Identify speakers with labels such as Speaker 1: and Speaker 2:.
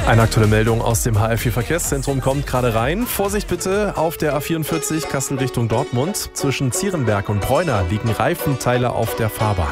Speaker 1: Eine aktuelle Meldung aus dem HR4 Verkehrszentrum kommt gerade rein. Vorsicht bitte auf der A44 Kassel Richtung Dortmund. Zwischen Zierenberg und Preuna liegen Reifenteile auf der Fahrbahn.